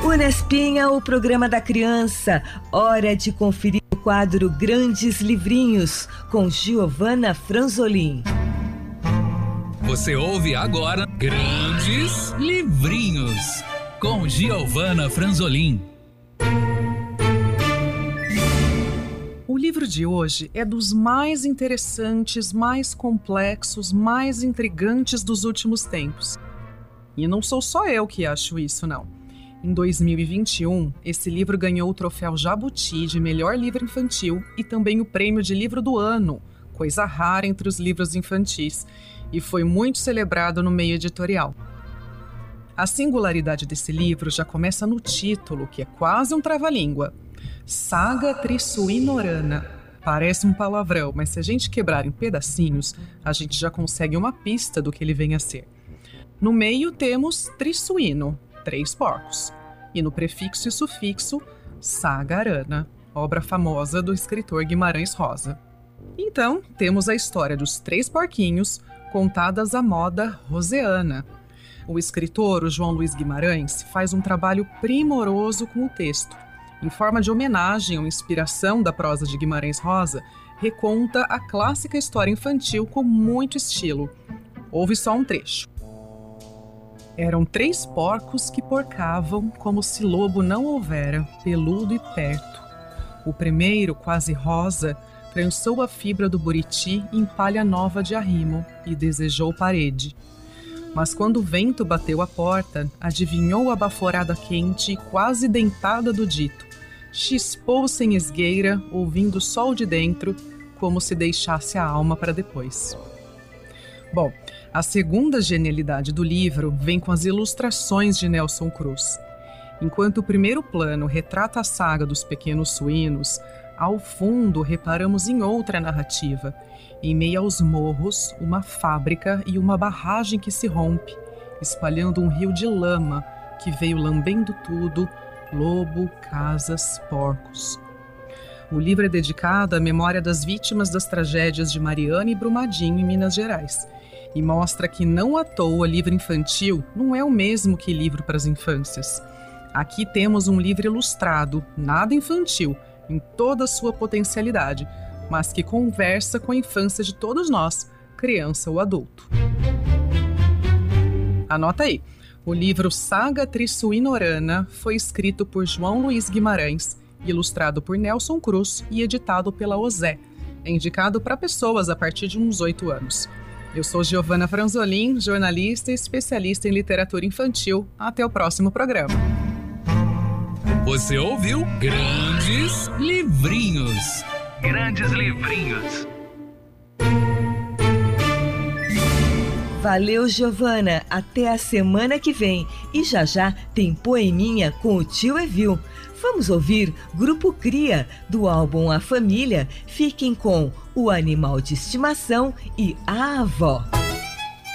Unespinha, o programa da criança. Hora de conferir o quadro Grandes Livrinhos, com Giovana Franzolin. Você ouve agora Grandes Livrinhos, com Giovana Franzolin. O livro de hoje é dos mais interessantes, mais complexos, mais intrigantes dos últimos tempos. E não sou só eu que acho isso, não. Em 2021, esse livro ganhou o troféu Jabuti de melhor livro infantil e também o prêmio de livro do ano, coisa rara entre os livros infantis, e foi muito celebrado no meio editorial. A singularidade desse livro já começa no título, que é quase um trava-língua. Saga Trissuinorana. Parece um palavrão, mas se a gente quebrar em pedacinhos, a gente já consegue uma pista do que ele vem a ser. No meio temos Trissuino, 3 porcos, e no prefixo e sufixo, Sagarana, obra famosa do escritor Guimarães Rosa. Então, temos a história dos 3 porquinhos, contadas à moda roseana. O escritor, o João Luiz Guimarães, faz um trabalho primoroso com o texto. Em forma de homenagem ou inspiração da prosa de Guimarães Rosa, reconta a clássica história infantil com muito estilo. Ouve só um trecho. Eram 3 porcos que porcavam como se lobo não houvera, peludo e perto. O primeiro, quase rosa, trançou a fibra do buriti em palha nova de arrimo e desejou parede. Mas quando o vento bateu à porta, adivinhou a baforada quente e quase dentada do dito. Chispou sem esgueira, ouvindo o sol de dentro, como se deixasse a alma para depois. Bom, a segunda genialidade do livro vem com as ilustrações de Nelson Cruz. Enquanto o primeiro plano retrata a saga dos pequenos suínos, ao fundo reparamos em outra narrativa. Em meio aos morros, uma fábrica e uma barragem que se rompe, espalhando um rio de lama que veio lambendo tudo, lobo, casas, porcos. O livro é dedicado à memória das vítimas das tragédias de Mariana e Brumadinho, em Minas Gerais, e mostra que não à toa livro infantil não é o mesmo que livro para as infâncias. Aqui temos um livro ilustrado, nada infantil, em toda a sua potencialidade, mas que conversa com a infância de todos nós, criança ou adulto. Anota aí, o livro Saga Trissuinorana foi escrito por João Luiz Guimarães, ilustrado por Nelson Cruz e editado pela Ozé. É indicado para pessoas a partir de uns 8 anos. Eu sou Giovana Franzolin, jornalista e especialista em literatura infantil. Até o próximo programa. Você ouviu Grandes Livrinhos. Grandes Livrinhos. Valeu, Giovana. Até a semana que vem. E já já tem poeminha com o tio Evil. Vamos ouvir Grupo Cria, do álbum A Família. Fiquem com O Animal de Estimação e A Avó.